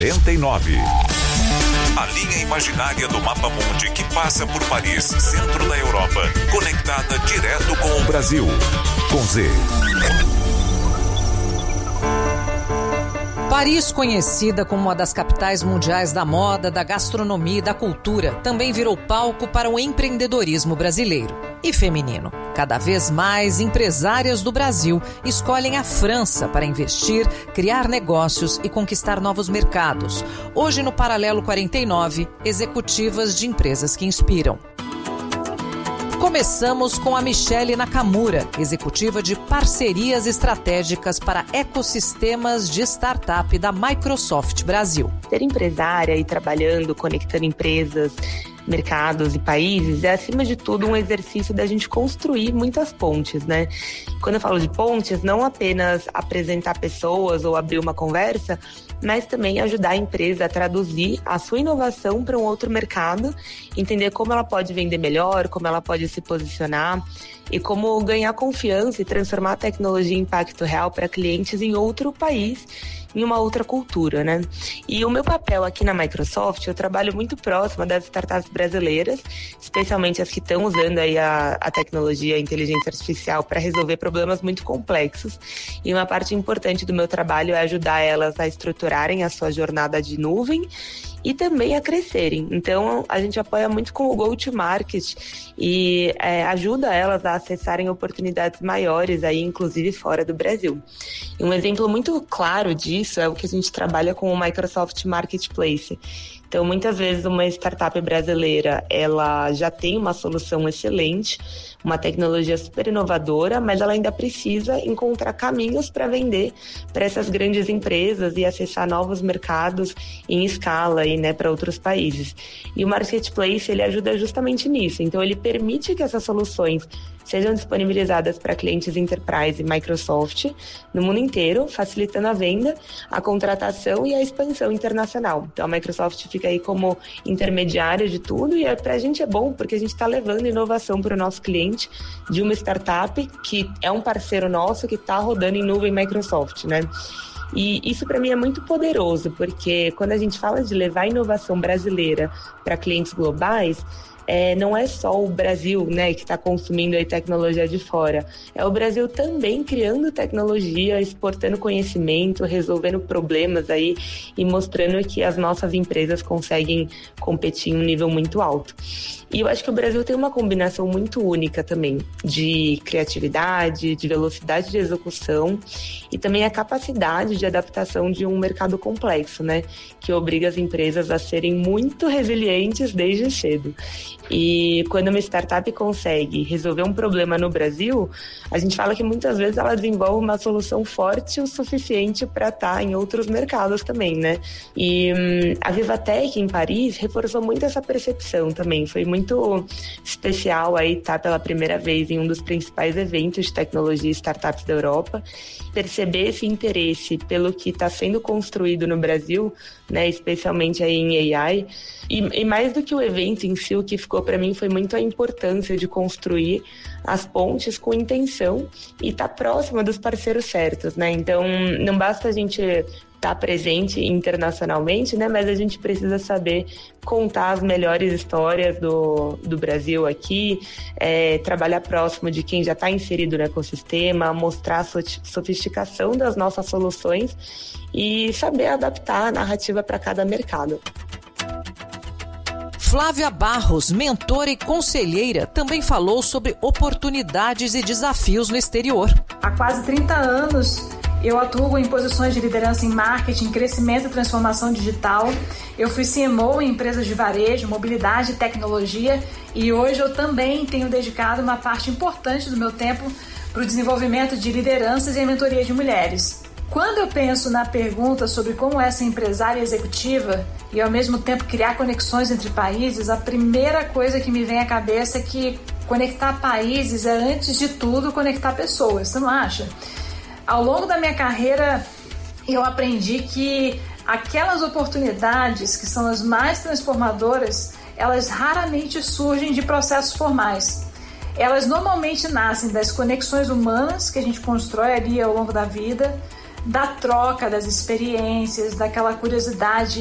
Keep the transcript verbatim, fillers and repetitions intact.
quarenta e nove. A linha imaginária do Mapa Mundi que passa por Paris, centro da Europa, conectada direto com o Brasil. Com Z. Paris, conhecida como uma das capitais mundiais da moda, da gastronomia e da cultura, também virou palco para o empreendedorismo brasileiro e feminino. Cada vez mais empresárias do Brasil escolhem a França para investir, criar negócios e conquistar novos mercados. Hoje, no Paralelo quarenta e nove, executivas de empresas que inspiram. Começamos com a Michele Nakamura, executiva de parcerias estratégicas para ecossistemas de startup da Microsoft Brasil. Ser empresária e trabalhando, conectando empresas, mercados e países é, acima de tudo, um exercício da gente construir muitas pontes, né? Quando eu falo de pontes, não apenas apresentar pessoas ou abrir uma conversa, mas também ajudar a empresa a traduzir a sua inovação para um outro mercado, entender como ela pode vender melhor, como ela pode se posicionar e como ganhar confiança e transformar a tecnologia em impacto real para clientes em outro país, em uma outra cultura, né? E o meu papel aqui na Microsoft, eu trabalho muito próxima das startups brasileiras, especialmente as que estão usando aí a, a tecnologia, a inteligência artificial para resolver problemas muito complexos. E uma parte importante do meu trabalho é ajudar elas a estruturarem a sua jornada de nuvem e também a crescerem. Então, a gente apoia muito com o go-to-market e é, ajuda elas a acessarem oportunidades maiores, aí, inclusive fora do Brasil. E um exemplo muito claro disso é o que a gente trabalha com o Microsoft Marketplace. Então, muitas vezes uma startup brasileira, ela já tem uma solução excelente, uma tecnologia super inovadora, mas ela ainda precisa encontrar caminhos para vender para essas grandes empresas e acessar novos mercados em escala e, né, para outros países. E o Marketplace, ele ajuda justamente nisso. Então, ele permite que essas soluções sejam disponibilizadas para clientes Enterprise e Microsoft no mundo inteiro, facilitando a venda, a contratação e a expansão internacional. Então, a Microsoft fica aí como intermediária de tudo e para a gente é bom porque a gente está levando inovação para o nosso cliente de uma startup que é um parceiro nosso que está rodando em nuvem Microsoft, né? E isso para mim é muito poderoso, porque quando a gente fala de levar inovação brasileira para clientes globais, É, não é só o Brasil, né, que está consumindo aí tecnologia de fora. É o Brasil também criando tecnologia, exportando conhecimento, resolvendo problemas aí e mostrando que as nossas empresas conseguem competir em um nível muito alto. E eu acho que o Brasil tem uma combinação muito única também de criatividade, de velocidade de execução e também a capacidade de adaptação de um mercado complexo, né, que obriga as empresas a serem muito resilientes desde cedo. E quando uma startup consegue resolver um problema no Brasil, a gente fala que muitas vezes ela desenvolve uma solução forte o suficiente para estar em outros mercados também, né? E hum, a Vivatech em Paris reforçou muito essa percepção também. Foi muito especial aí estar pela primeira vez em um dos principais eventos de tecnologia e startups da Europa, perceber esse interesse pelo que está sendo construído no Brasil, né, especialmente aí em A I. E, e mais do que o evento em si, o que ficou para mim foi muito a importância de construir as pontes com intenção e estar tá próxima dos parceiros certos, né? Então, não basta a gente estar presente internacionalmente, né? Mas a gente precisa saber contar as melhores histórias do, do Brasil aqui, é, trabalhar próximo de quem já está inserido no ecossistema, mostrar a sofisticação das nossas soluções e saber adaptar a narrativa para cada mercado. Flávia Barros, mentora e conselheira, também falou sobre oportunidades e desafios no exterior. Há quase trinta anos eu atuo em posições de liderança em marketing, crescimento e transformação digital. Eu fui C M O em empresas de varejo, mobilidade e tecnologia e hoje eu também tenho dedicado uma parte importante do meu tempo para o desenvolvimento de lideranças e a mentoria de mulheres. Quando eu penso na pergunta sobre como é ser empresária executiva e ao mesmo tempo criar conexões entre países, a primeira coisa que me vem à cabeça é que conectar países é, antes de tudo, conectar pessoas, você não acha? Ao longo da minha carreira, eu aprendi que aquelas oportunidades que são as mais transformadoras, elas raramente surgem de processos formais. Elas normalmente nascem das conexões humanas que a gente constrói ali ao longo da vida, da troca das experiências, daquela curiosidade